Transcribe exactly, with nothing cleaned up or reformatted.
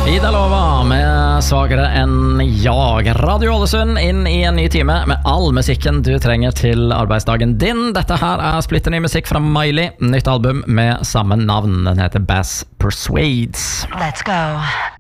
Ida Lova med Svagere enn jag. Radio Ålesund inn i en ny time med all musikken du trenger til arbeidsdagen din. Dette her er splitter ny musikk fra Miley. Nytt album med samme navn. Den heter Bass Persuades. Let's go.